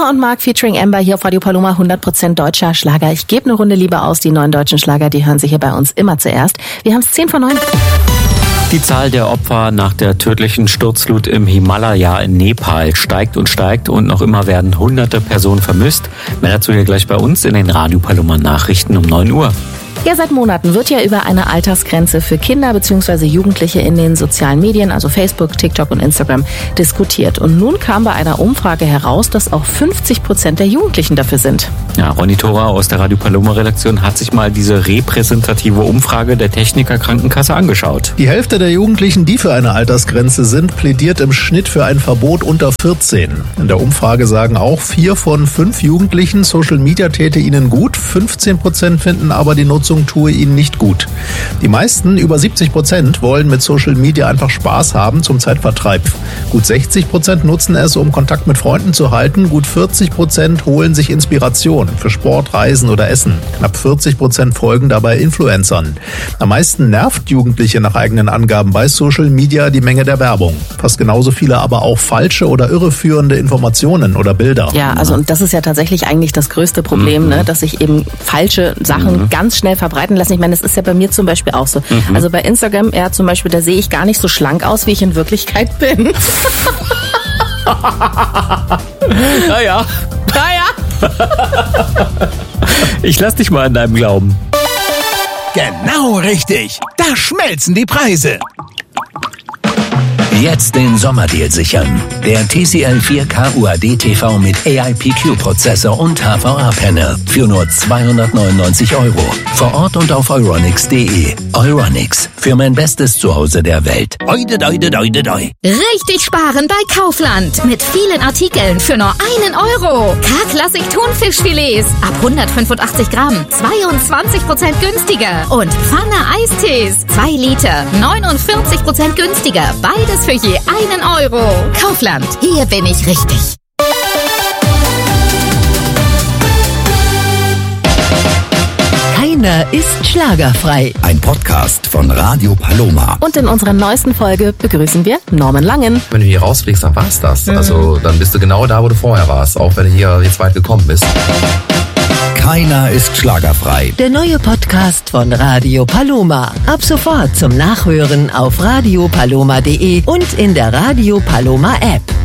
Paloma und Mark featuring Amber hier auf Radio Paloma, 100% deutscher Schlager. Ich gebe eine Runde lieber aus, die neuen deutschen Schlager, die hören sich hier bei uns immer zuerst. Wir haben es 10 vor 9. Die Zahl der Opfer nach der tödlichen Sturzflut im Himalaya in Nepal steigt und noch immer werden hunderte Personen vermisst. Mehr dazu hier gleich bei uns in den Radio Paloma Nachrichten um 9 Uhr. Ja, seit Monaten wird ja über eine Altersgrenze für Kinder bzw. Jugendliche in den sozialen Medien, also Facebook, TikTok und Instagram, diskutiert. Und nun kam bei einer Umfrage heraus, dass auch 50% der Jugendlichen dafür sind. Ja, Ronny Thora aus der Radio Paloma Redaktion hat sich mal diese repräsentative Umfrage der Techniker Krankenkasse angeschaut. Die Hälfte der Jugendlichen, die für eine Altersgrenze sind, plädiert im Schnitt für ein Verbot unter 14. In der Umfrage sagen auch 4 von 5 Jugendlichen, Social Media täte ihnen gut. 15% finden aber, die Nutzung tue ihnen nicht gut. Die meisten, über 70%, wollen mit Social Media einfach Spaß haben zum Zeitvertreib. Gut 60% nutzen es, um Kontakt mit Freunden zu halten. Gut 40% holen sich Inspiration für Sport, Reisen oder Essen. Knapp 40% folgen dabei Influencern. Am meisten nervt Jugendliche nach eigenen Angaben bei Social Media die Menge der Werbung. Fast genauso viele aber auch falsche oder irreführende Informationen oder Bilder. Ja, also und das ist ja tatsächlich eigentlich das größte Problem, ne, dass sich eben falsche Sachen ganz schnell verbreiten lassen. Ich meine, das ist ja bei mir zum Beispiel auch so. Also bei Instagram, zum Beispiel, da sehe ich gar nicht so schlank aus, wie ich in Wirklichkeit bin. Naja. Ich lass dich mal an deinem Glauben. Genau richtig. Da schmelzen die Preise. Jetzt den Sommerdeal sichern. Der TCL 4K UHD TV mit AIPQ-Prozessor und HVA-Panel für nur 299 €. Vor Ort und auf euronics.de. Euronics, für mein bestes Zuhause der Welt. Oide, doide, doide, doi. Richtig sparen bei Kaufland. Mit vielen Artikeln für nur 1 €. K-Klassik Thunfischfilets ab 185 Gramm. 22% günstiger. Und Pfanne Eistees. 2 Liter. 49% günstiger. Beides für je 1 €. Kaufland. Hier bin ich richtig. Keiner ist schlagerfrei. Ein Podcast von Radio Paloma. Und in unserer neuesten Folge begrüßen wir Norman Langen. Wenn du hier rausfliegst, dann war's das. Also dann bist du genau da, wo du vorher warst, auch wenn du hier jetzt weit gekommen bist. Keiner ist schlagerfrei. Der neue Podcast von Radio Paloma. Ab sofort zum Nachhören auf radiopaloma.de und in der Radio Paloma App.